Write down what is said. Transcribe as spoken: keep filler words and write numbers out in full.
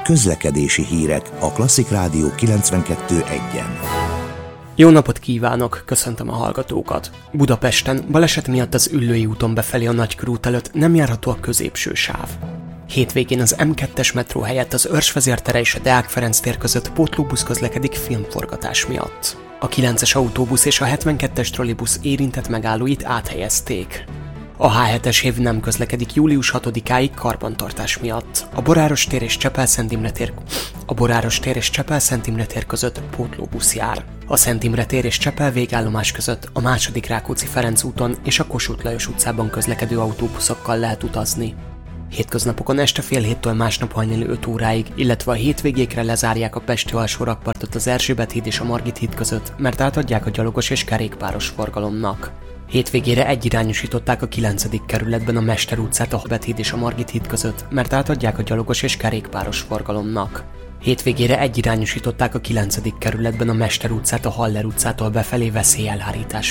Közlekedési hírek a Klasszik Rádió kilencvenkettő egyen. Jó napot kívánok, köszöntöm a hallgatókat. Budapesten baleset miatt az Üllői úton befelé a Nagykörút előtt nem járható a középső sáv. Hétvégén az em kettes metró helyett az Őrsvezér tere és a Deák Ferenc tér között pótlóbusz közlekedik filmforgatás miatt. A kilences autóbusz és a hetvenkettes trollibusz érintett megállóit áthelyezték. A há hetes hév nem közlekedik július hatodikáig karbantartás miatt. A Boráros tér és Csepel-Szent Imre tér A Boráros tér és Csepel-Szent Imre tér között pótlóbusz jár. A Szent Imre tér és Csepel végállomás között a második Rákóczi-Ferenc úton és a Kossuth Lajos utcában közlekedő autóbuszokkal lehet utazni. Hétköznapokon este fél héttől másnap hajnali öt óráig, illetve a hétvégékre lezárják a pesti alsó rakpartot az Erzsébet híd és a Margit híd között, mert átadják a gyalogos és kerékpáros forgalomnak. Hétvégére egyirányosították a kilencedik kerületben a Mester utcát a Habet híd és a Margit híd között, mert átadják a gyalogos és kerékpáros forgalomnak. Hétvégére egyirányosították a kilencedik kerületben a Mester utcát a Haller utcától befelé veszélyelhárítás